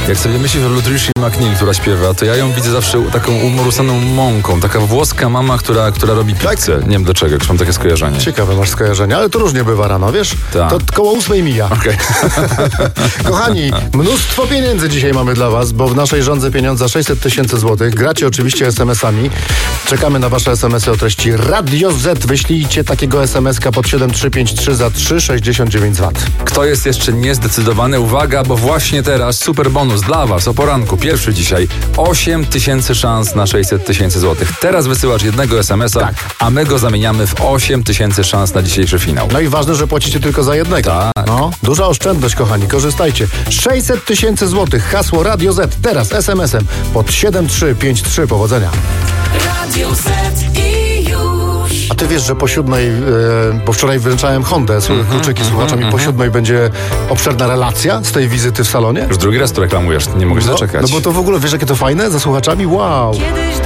Jak sobie myślisz o Lutricia McNeil, która śpiewa, to ja ją widzę zawsze taką umorusaną mąką. Taka włoska mama, która robi pizzę. Nie wiem dlaczego, już mam takie skojarzenie. Ciekawe masz skojarzenie, ale to różnie bywa rano, wiesz? Tak. To koło 8 mija. Okej. Kochani, mnóstwo pieniędzy dzisiaj mamy dla was, bo w naszej rządze pieniądza 600 000 złotych. Gracie oczywiście SMS-ami. Czekamy na wasze SMS-y o treści Radio Z. Wyślijcie takiego SMS-ka pod 7353 za 3,69 zł. Kto jest jeszcze niezdecydowany? Uwaga, bo właśnie teraz super bonus dla was o poranku. Pierwszy dzisiaj 8 000 szans na 600 000 złotych. Teraz wysyłasz jednego SMS-a, Tak. a my go zamieniamy w 8 000 szans na dzisiejszy finał. No i ważne, że płacicie tylko za jednego. Tak. No, duża oszczędność, kochani, korzystajcie. 600 000 złotych, hasło Radio Z. Teraz SMS-em pod 7353. Powodzenia. Radio Z i już. A ty wiesz, że po 7, bo wczoraj wręczałem Hondę, kluczyki słuchaczom i po 7 będzie obszerna relacja z tej wizyty w salonie? Już drugi raz to reklamujesz, nie mogę się doczekać. No bo to w ogóle, wiesz jakie to fajne za słuchaczami? Wow! Kiedyś